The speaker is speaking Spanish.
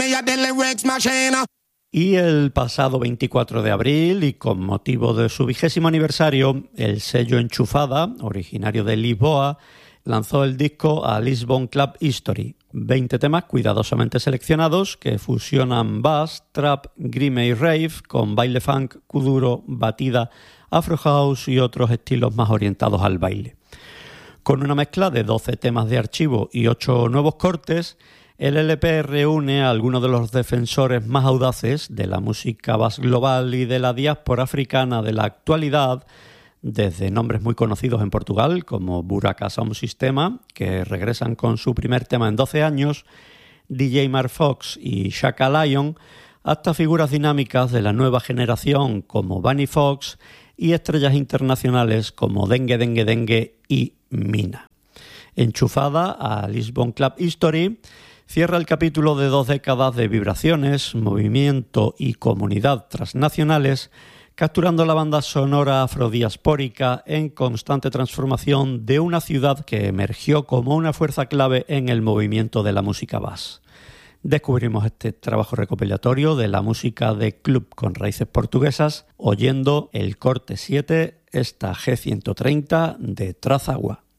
Y el pasado 24 de abril, y con motivo de su 20º aniversario, el sello Enchufada, originario de Lisboa, lanzó el disco A Lisbon Club History. 20 temas cuidadosamente seleccionados que fusionan bass, trap, grime y rave con baile funk, kuduro, batida, afro house y otros estilos más orientados al baile. Con una mezcla de 12 temas de archivo y 8 nuevos cortes, el LP reúne a algunos de los defensores más audaces de la música bass global y de la diáspora africana de la actualidad, desde nombres muy conocidos en Portugal como Buraka Sound Systema, que regresan con su primer tema en 12 años, DJ Mark Fox y Shaka Lion, hasta figuras dinámicas de la nueva generación como Bunny Fox y estrellas internacionales como Dengue Dengue Dengue y Mina. Enchufada a Lisbon Club History, cierra el capítulo de 2 décadas de vibraciones, movimiento y comunidad transnacionales, capturando la banda sonora afrodiaspórica en constante transformación de una ciudad que emergió como una fuerza clave en el movimiento de la música bass. Descubrimos este trabajo recopilatorio de la música de club con raíces portuguesas oyendo el corte 7, esta G130 de Trazagua.